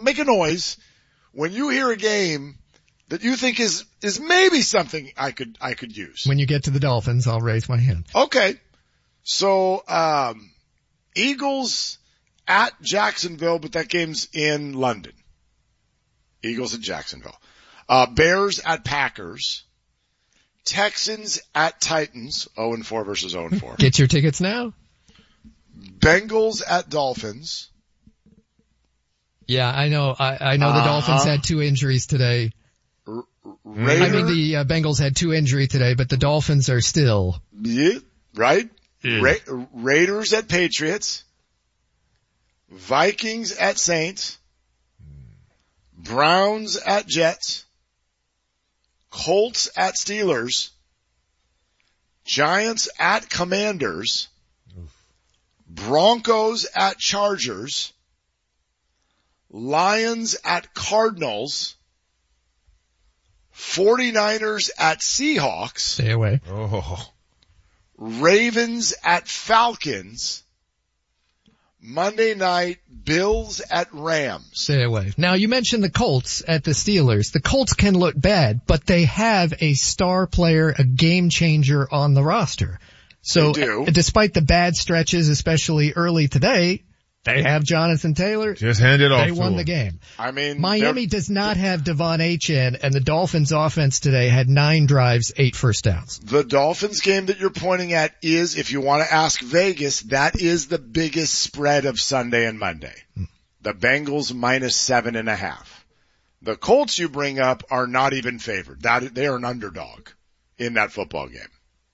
make a noise when you hear a game that you think is maybe something I could use. When you get to the Dolphins, I'll raise my hand. Okay. So, Eagles at Jacksonville, but that game's in London. Eagles at Jacksonville. Bears at Packers. Texans at Titans. 0-4 versus 0-4. Get your tickets now. Bengals at Dolphins. Yeah, I know. I know the Dolphins had 2 injuries today. The Bengals had 2 injuries today, but the Dolphins are still. Yeah, right? Yeah. Raiders at Patriots. Vikings at Saints. Browns at Jets. Colts at Steelers. Giants at Commanders. Broncos at Chargers. Lions at Cardinals. 49ers at Seahawks. Stay away. Ravens at Falcons. Monday night, Bills at Rams. Stay away. Now, you mentioned the Colts at the Steelers. The Colts can look bad, but they have a star player, a game changer on the roster. So, despite the bad stretches, especially early today, they have Jonathan Taylor. Just hand it off. They won the game. I mean, Miami does not have Devon Achane, and the Dolphins offense today had 9 drives, 8 first downs. The Dolphins game that you're pointing at is, if you want to ask Vegas, that is the biggest spread of Sunday and Monday. The Bengals -7.5. The Colts you bring up are not even favored. They are an underdog in that football game.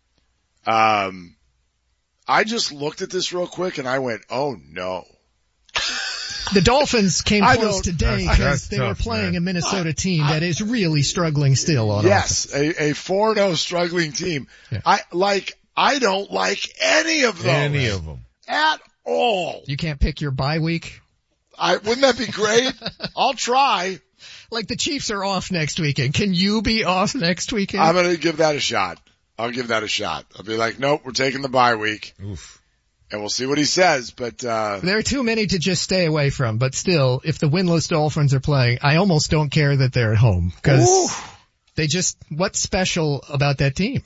I just looked at this real quick and I went, oh no. The Dolphins came close today because they were playing a Minnesota team that is really struggling still on offense. Yes, a 4-0 struggling team. Yeah. I don't like any of those. Any of them. At all. You can't pick your bye week? Wouldn't that be great? I'll try. Like the Chiefs are off next weekend. Can you be off next weekend? I'm going to give that a shot. I'll give that a shot. I'll be like, nope, we're taking the bye week. Oof. And we'll see what he says, but, there are too many to just stay away from, but still, if the winless Dolphins are playing, I almost don't care that they're at home. Cause what's special about that team?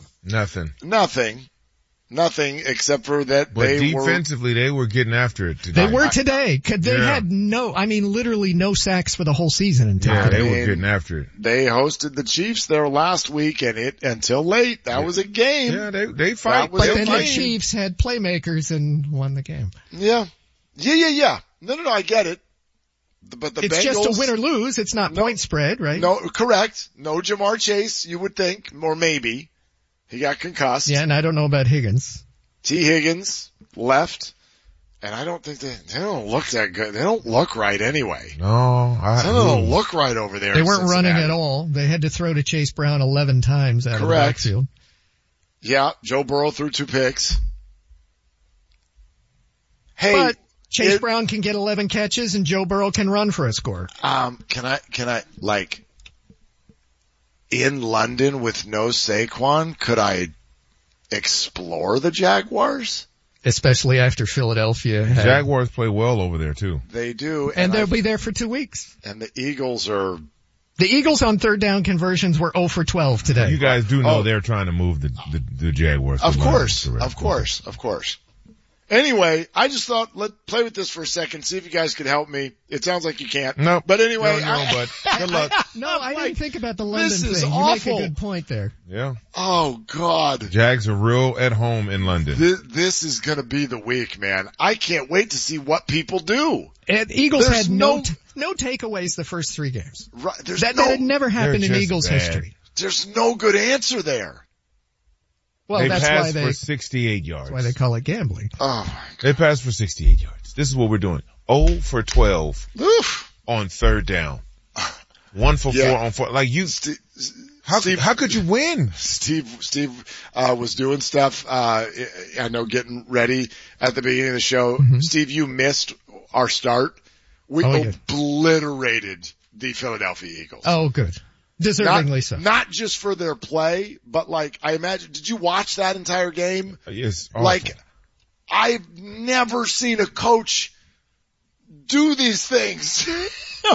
Nothing except for that defensively they were getting after it today. They were today. They had literally no sacks for the whole season. Yeah, they were getting after it. They hosted the Chiefs there last week and until late, that was a game. Yeah, they fight. But then the Chiefs had playmakers and won the game. Yeah. No, I get it. But it's Bengals, just a win or lose. It's not point spread, right? No, correct. No Jamar Chase, you would think, or maybe. He got concussed. Yeah, and I don't know about Higgins. T. Higgins left, and I don't think they don't look that good. They don't look right anyway. No, they don't look right over there. They weren't running at all. They had to throw to Chase Brown 11 times out of the backfield. Yeah, Joe Burrow threw 2 picks. Hey, but Chase Brown can get 11 catches and Joe Burrow can run for a score. Can I in London with no Saquon, could I explore the Jaguars? Especially after Philadelphia. Jaguars play well over there too. They do. And they'll be there for 2 weeks. And the Eagles on 3rd down conversions were 0 for 12 today. You guys do know they're trying to move the Jaguars. Of course. Anyway, I just thought, let's play with this for a second, see if you guys could help me. It sounds like you can't. No. But anyway. But good luck. I didn't think about the London thing. This is awful. You make a good point there. Yeah. Oh, God. Jags are real at home in London. This is gonna be the week, man. I can't wait to see what people do. And Eagles had no takeaways the first 3 games. Right. That had never happened in Eagles history. There's no good answer there. Well, they passed for 68 yards. That's why they call it gambling. Oh, my God. They passed for 68 yards. This is what we're doing. 0 for 12 on 3rd down. 1 for 4 on 4. Like you, how could you win? Steve was doing stuff, I know getting ready at the beginning of the show. Mm-hmm. Steve, you missed our start. We obliterated the Philadelphia Eagles. Oh, good. Deservingly so. Not just for their play, but I imagine, did you watch that entire game? Yes. I've never seen a coach do these things.